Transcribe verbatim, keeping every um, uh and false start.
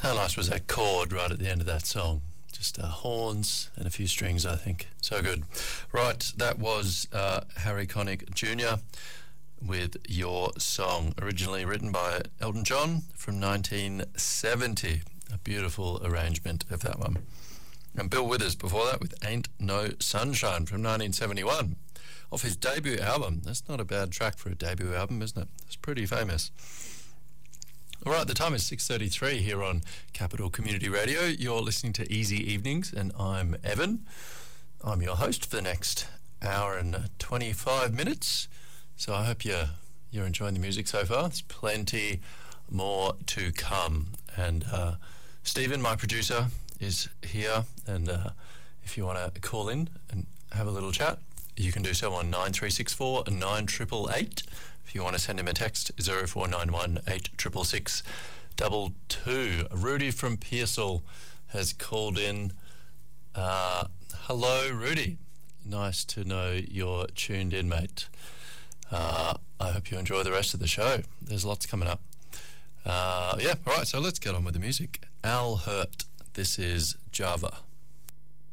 How nice was that chord right at the end of that song? Just uh, horns and a few strings, I think. So good. Right, that was uh, Harry Connick Junior with Your Song, originally written by Elton John from nineteen seventy. A beautiful arrangement of that one. And Bill Withers before that with Ain't No Sunshine from nineteen seventy-one. Off his debut album. That's not a bad track for a debut album, isn't it? It's pretty famous. All right, the time is six thirty-three here on Capital Community Radio. You're listening to Easy Evenings, and I'm Evan. I'm your host for the next hour and twenty-five minutes. So I hope you're, you're enjoying the music so far. There's plenty more to come. And uh, Stephen, my producer, is here. And uh, if you want to call in and have a little chat, you can do so on nine three six four nine eight eight eight. If you want to send him a text, zero four nine one eight six six six two two. Rudy from Pearsall has called in. Uh, hello, Rudy. Nice to know you're tuned in, mate. Uh, I hope you enjoy the rest of the show. There's lots coming up. Uh, yeah, all right, so let's get on with the music. Al Hurt, this is Java.